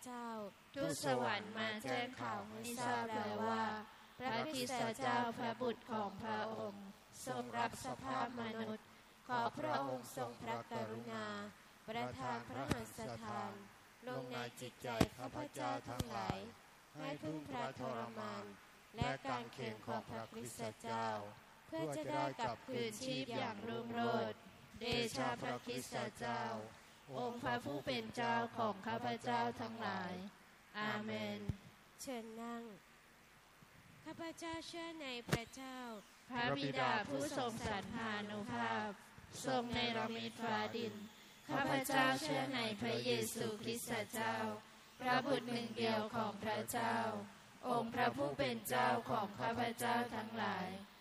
เจ้าทูตสวรรค์มาแจ้งข่าวให้ทราบแล้วว่าพระคริสตเจ้าพระบุตรของพระองค์ทรงรับสภาพมนุษย์ขอพระองค์ทรงพระกรุณาประทานพระหัตถทานลงในจิตใจข้าพเจ้าทั้งหลายให้พึ่งพระทรมานและการเข็นของพระคริสตเจ้าเพื่อจะได้กลับคืนชีพอย่างรุ่งโรจน์เดชะพระคริสตเจ้าองค์พระผู้เป็นเจ้าของข้าพเจ้าทั้งหลายอาเมนเชิญนั่งข้าพเจ้าเชื่อในพระเจ้าพระบิดาผู้ทรงสันธานุภาพทรงเนรมิตฟ้าดินข้าพเจ้าเชื่อในพระเยซูคริสต์เจ้าพระบุตรหนึ่งเดียวของพระเจ้าองค์พระผู้เป็นเจ้าของข้าพเจ้าทั้งหลาย